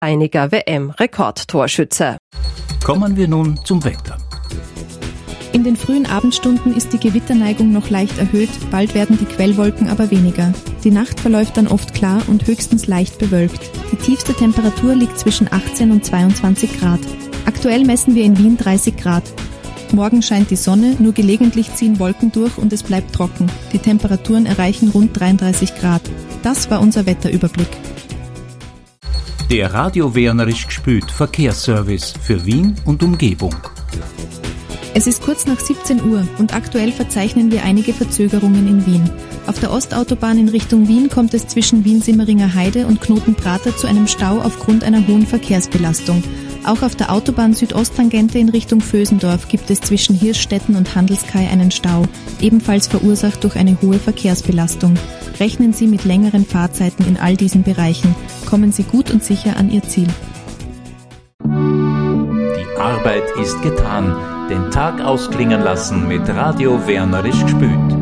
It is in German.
einiger WM-Rekordtorschütze. Kommen wir nun zum Wetter. In den frühen Abendstunden ist die Gewitterneigung noch leicht erhöht, bald werden die Quellwolken aber weniger. Die Nacht verläuft dann oft klar und höchstens leicht bewölkt. Die tiefste Temperatur liegt zwischen 18 und 22 Grad. Aktuell messen wir in Wien 30 Grad. Morgen scheint die Sonne, nur gelegentlich ziehen Wolken durch und es bleibt trocken. Die Temperaturen erreichen rund 33 Grad. Das war unser Wetterüberblick. Der Radio Wernerisch gspült Verkehrsservice für Wien und Umgebung. Es ist kurz nach 17 Uhr und aktuell verzeichnen wir einige Verzögerungen in Wien. Auf der Ostautobahn in Richtung Wien kommt es zwischen Wien-Simmeringer Heide und Knoten-Prater zu einem Stau aufgrund einer hohen Verkehrsbelastung. Auch auf der Autobahn Südosttangente in Richtung Vösendorf gibt es zwischen Hirschstetten und Handelskai einen Stau, ebenfalls verursacht durch eine hohe Verkehrsbelastung. Rechnen Sie mit längeren Fahrzeiten in all diesen Bereichen. Kommen Sie gut und sicher an Ihr Ziel. Die Arbeit ist getan. Den Tag ausklingen lassen mit Radio Wernerisch gspült.